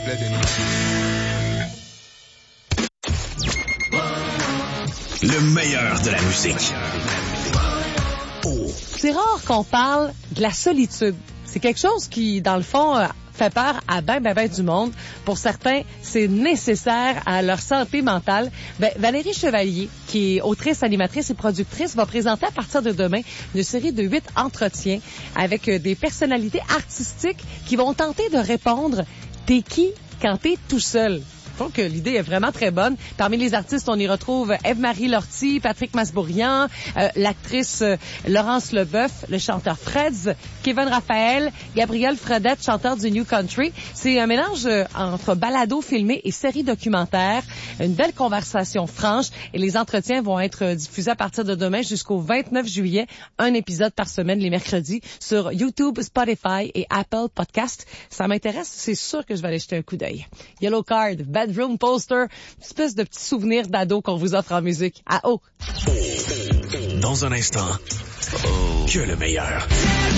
plaît, Denis. Le meilleur de la musique. C'est rare qu'on parle de la solitude. C'est quelque chose qui, dans le fond, fait peur à ben du monde. Pour certains, c'est nécessaire à leur santé mentale. Valérie Chevalier, qui est autrice, animatrice et productrice, va présenter à partir de demain une série de 8 entretiens avec des personnalités artistiques qui vont tenter de répondre « T'es qui quand t'es tout seul ?» Je trouve que l'idée est vraiment très bonne. Parmi les artistes, on y retrouve Ève-Marie Lortie, Patrick Masbourian, l'actrice Laurence Leboeuf, le chanteur Freds, Kevin Raphaël, Gabriel Fredette, chanteur du New Country. C'est un mélange entre balado filmé et série documentaire. Une belle conversation franche et les entretiens vont être diffusés à partir de demain jusqu'au 29 juillet. Un épisode par semaine les mercredis sur YouTube, Spotify et Apple Podcast. Ça m'intéresse, c'est sûr que je vais aller jeter un coup d'œil. Yellow Card, Bedroom Poster, une espèce de petit souvenir d'ado qu'on vous offre en musique. À haut. Dans un instant, que le meilleur.